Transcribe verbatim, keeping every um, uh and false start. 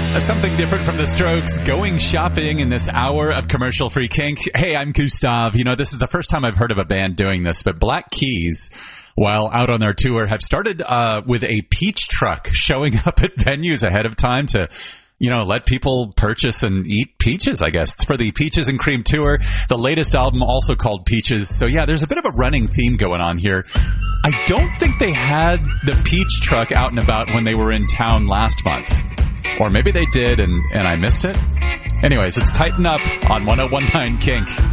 Something different from the Strokes, going shopping in this hour of commercial-free kink. Hey, I'm Gustav. You know, this is the first time I've heard of a band doing this, but Black Keys, while out on their tour, have started uh, with a peach truck showing up at venues ahead of time to, you know, let people purchase and eat peaches, I guess. It's for the Peaches and Cream tour. The latest album also called Peaches. So, yeah, there's a bit of a running theme going on here. I don't think they had the peach truck out and about when they were in town last month. Or maybe they did and, and I missed it. Anyways, it's Tighten Up on one oh one point nine Kink.